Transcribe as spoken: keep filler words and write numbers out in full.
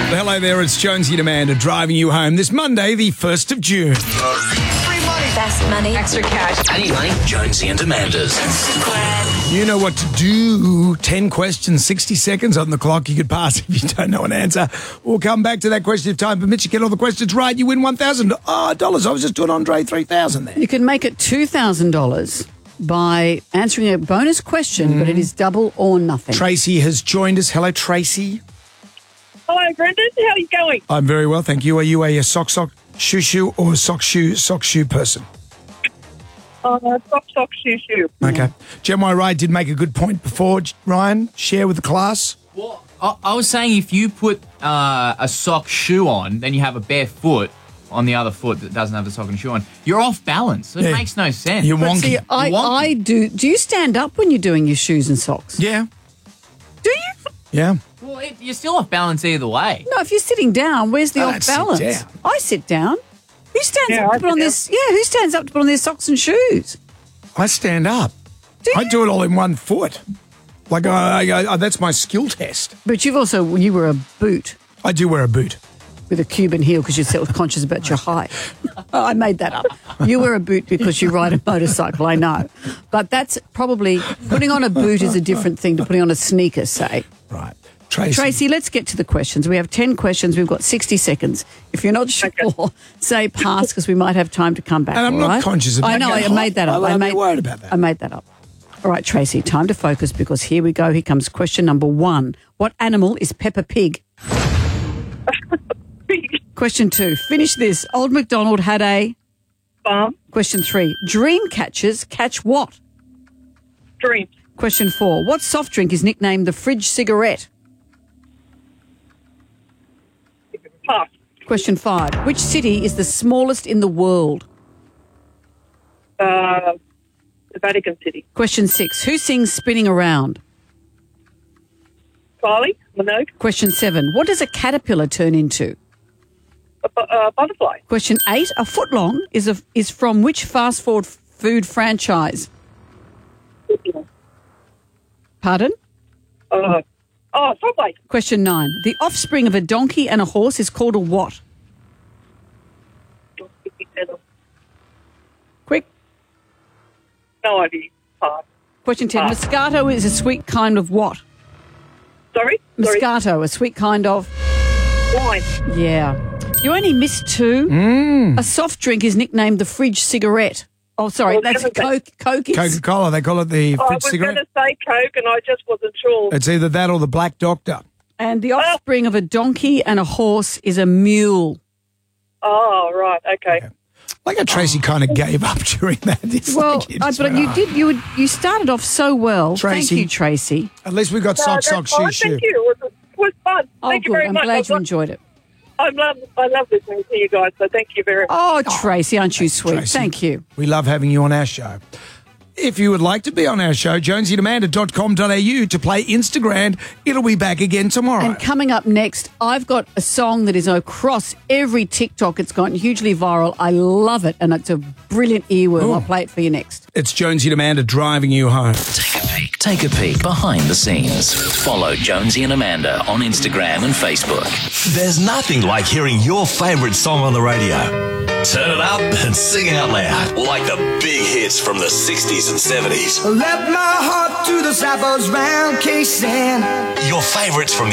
Hello there, it's Jonesy and Amanda driving you home this Monday, the first of June. Free money. Fast money. Extra cash. I need money. Jonesy and Amanda's. You know what to do. ten questions, sixty seconds on the clock. You could pass if you don't know an answer. We'll come back to that question if time permits. You get all the questions right, you win one thousand dollars. I was just doing Andre three thousand there. You can make it two thousand dollars by answering a bonus question, mm. but it is double or nothing. Tracy has joined us. Hello, Tracy. Hello, Brendan. How are you going? I'm very well, thank you. Are you a sock, sock, shoe, shoe or sock, shoe, sock, shoe person? Uh, sock, sock, shoe, shoe. Okay. Jen Y. Wright did make a good point before. Ryan, share with the class. Well, I, I was saying if you put uh, a sock shoe on, then you have a bare foot on the other foot that doesn't have the sock and shoe on, you're off balance. It Yeah. makes no sense. You're But wonky. see, I, You're wonky. I do. Do you stand up when you're doing your shoes and socks? Yeah, Do you? yeah. Well, it, you're still off balance either way. No, if you're sitting down, where's the I off don't sit balance? down. I sit down. Who stands Yeah, up I to put on sit this? Yeah, who stands up to put on their socks and shoes? I stand up. Do I you? do it all in one foot. Like, I, I, I, that's my skill test. But you've also, you were a boot I do wear a boot. with a Cuban heel because you're self-conscious about your height. Oh, I made that up. You wear a boot because you ride a motorcycle, I know. But that's probably, putting on a boot is a different thing to putting on a sneaker, say. Right. Tracy. Tracy, let's get to the questions. We have ten questions. We've got sixty seconds. If you're not sure, say pass because we might have time to come back. And I'm all not right? conscious of I that. know, I Go, made that up. I'm I not made, worried about that. I made that up. All right, Tracy, time to focus because here we go. Here comes question number one. What animal is Peppa Pig? Question two. Finish this. Old MacDonald had a... Farm, Question three. Dream catchers catch what? dreams, Question four. What soft drink is nicknamed the fridge cigarette? pass, Question five. Which city is the smallest in the world? uh, the Vatican City. Question six. Who sings Spinning Around? Kylie, Minogue, Question seven. What does a caterpillar turn into? a, bu- uh, butterfly, Question eight. A footlong is a, is from which fast food food franchise? Pardon? uh, oh, Subway, Question nine. The offspring of a donkey and a horse is called a what? Quick. no idea, pass. Question ten. Pass. Moscato is a sweet kind of what? Sorry? Sorry, Moscato, a sweet kind of... wine, Yeah. You only missed two. Mm. A soft drink is nicknamed the fridge cigarette. Oh, sorry, Well, that's never Coke. Coke is... Coca-Cola, they call it the oh, I fridge was going cigarette. to say Coke and I just wasn't sure. It's either that or the Black Doctor. And the offspring of a donkey and a horse is a mule. Oh, right, okay. Like how Tracy kind of gave up during that. It's Well, like you uh, just but went, you "Ah." did. You would, you started off so well. Tracy. Thank you, Tracy. At least we got No, sock, that's sock, fine. shoe, shoe. Thank you. It was, it was fun. Oh, thank you good. very I'm much. glad you I, enjoyed it. I love, I love listening to you guys, so thank you very much. Oh, Tracy, aren't you sweet? Tracy. Thank you. We love having you on our show. If you would like to be on our show, jonesy and amanda dot com dot a u to play Instagram. It'll be back again tomorrow. And coming up next, I've got a song that is across every TikTok. It's gone hugely viral. I love it, and it's a brilliant earworm. Ooh. I'll play it for you next. It's Jonesy and Amanda driving you home. Take a peek. Take a peek behind the scenes. Follow Jonesy and Amanda on Instagram and Facebook. There's nothing like hearing your favourite song on the radio. Turn it up and sing out loud. Like the big hits from the sixties and seventies. Let my heart to the sappers round casing. Your favourites from